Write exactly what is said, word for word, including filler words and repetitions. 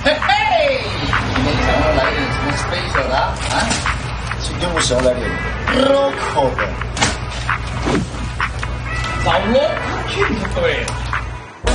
嘿嘿，今天想要来点什么 special 的啊？ 今天我想要来点 local 的。 找我去就对了。